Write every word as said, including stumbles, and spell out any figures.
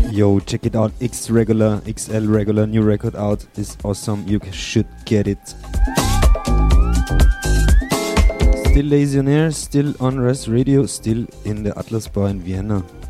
Yo, check it out. X Regular, X L Regular, new record out. Is awesome. You should get it. Still Lazy on Air, still on Rest Radio, still in the Atlas Bar in Vienna.